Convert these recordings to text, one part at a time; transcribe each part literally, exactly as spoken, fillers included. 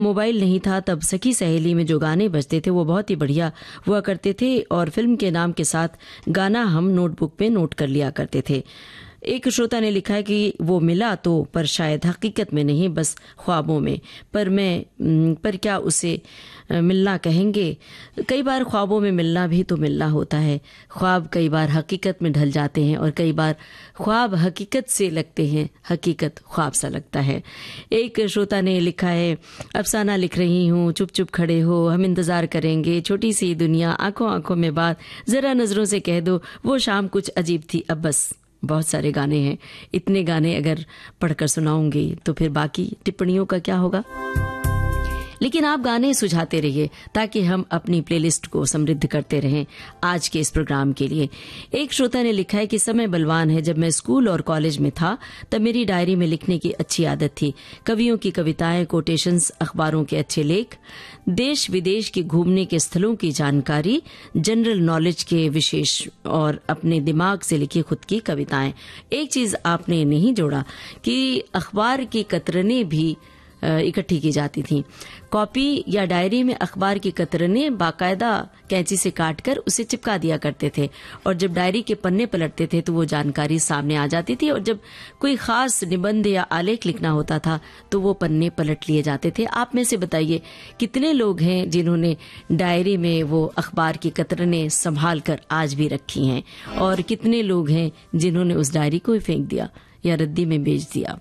Mobile नहीं था तब सखी सहेली में जो गाने बजते थे वो बहुत ही बढ़िया हुआ करते थे और फिल्म के नाम के साथ गाना हम नोटबुक पे नोट कर लिया करते थे। एक श्रोता ने लिखा है कि वो मिला तो पर शायद हकीकत में नहीं, बस ख्वाबों में। पर मैं पर क्या उसे मिलना कहेंगे? कई बार ख्वाबों में मिलना भी तो मिलना होता है। ख्वाब कई बार हकीकत में ढल जाते हैं और कई बार ख्वाब हकीकत से लगते हैं, हकीकत ख्वाब सा लगता है। एक श्रोता ने लिखा है, अफसाना लिख रही हूँ, चुप चुप खड़े हो, हम इंतजार करेंगे, छोटी सी दुनिया, आंखों आंखों में बात, जरा नजरों से कह दो, वो शाम कुछ अजीब थी। अब बस बहुत सारे गाने हैं, इतने गाने अगर पढ़कर सुनाऊंगी तो फिर बाकी टिप्पणियों का क्या होगा। लेकिन आप गाने सुझाते रहिए ताकि हम अपनी प्लेलिस्ट को समृद्ध करते रहें। आज के इस प्रोग्राम के लिए एक श्रोता ने लिखा है कि समय बलवान है। जब मैं स्कूल और कॉलेज में था तब मेरी डायरी में लिखने की अच्छी आदत थी। कवियों की कविताएं, कोटेशंस, अखबारों के अच्छे लेख, देश विदेश के घूमने के स्थलों की जानकारी, जनरल नॉलेज के विशेष और अपने दिमाग से लिखी खुद की कविताएं। एक चीज आपने नहीं जोड़ा कि अखबार की कतरनें भी इकट्ठी की जाती थी। कॉपी या डायरी में अखबार की कतरनें बाकायदा कैंची से काटकर उसे चिपका दिया करते थे और जब डायरी के पन्ने पलटते थे तो वो जानकारी सामने आ जाती थी और जब कोई खास निबंध या आलेख लिखना होता था तो वो पन्ने पलट लिए जाते थे। आप में से बताइए कितने लोग हैं जिन्होंने डायरी में वो अखबार की कतरनें संभाल कर आज भी रखी हैं और कितने लोग हैं जिन्होंने उस डायरी को ही फेंक दिया या रद्दी में बेच दिया।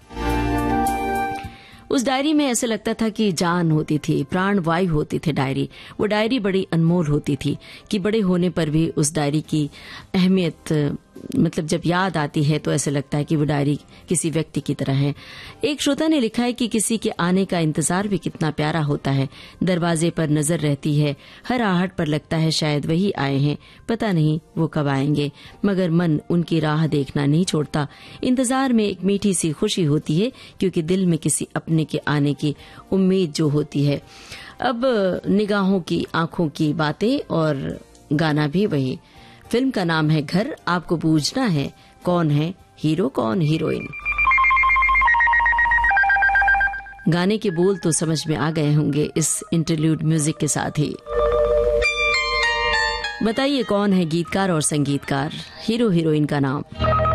उस डायरी में ऐसे लगता था कि जान होती थी, प्राण वायु होती थी डायरी। वो डायरी बड़ी अनमोल होती थी कि बड़े होने पर भी उस डायरी की अहमियत, मतलब जब याद आती है तो ऐसे लगता है कि वो डायरी किसी व्यक्ति की तरह है। एक श्रोता ने लिखा है कि किसी के आने का इंतजार भी कितना प्यारा होता है। दरवाजे पर नजर रहती है, हर आहट पर लगता है शायद वही आए हैं, पता नहीं वो कब आएंगे, मगर मन उनकी राह देखना नहीं छोड़ता। इंतजार में एक मीठी सी खुशी होती है क्योंकि दिल में किसी अपने के आने की उम्मीद जो होती है। अब निगाहों की, आंखों की बातें और गाना भी वही। फिल्म का नाम है घर। आपको पूछना है कौन है हीरो, कौन हीरोइन। गाने के बोल तो समझ में आ गए होंगे इस इंटरल्यूड म्यूजिक के साथ ही। बताइए कौन है गीतकार और संगीतकार, हीरो हीरोइन का नाम।